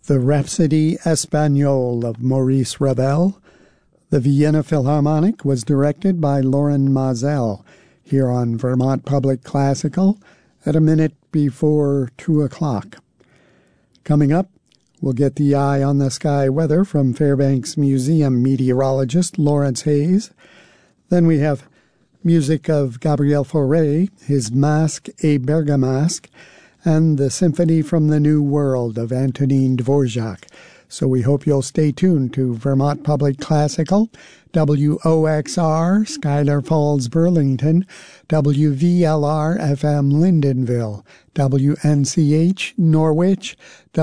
The Rhapsody Espagnole of Maurice Ravel. The Vienna Philharmonic was directed by Loren Maazel, here on Vermont Public Classical at a minute before 2 o'clock. Coming up, we'll get the eye on the sky weather from Fairbanks Museum meteorologist Lawrence Hayes. Then we have music of Gabriel Fauré, his Masque et Bergamasque, and the Symphony from the New World of Antonin Dvorak. So we hope you'll stay tuned to Vermont Public Classical, WOXR, Schuyler Falls, Burlington, WVLR FM, Lyndonville, WNCH, Norwich,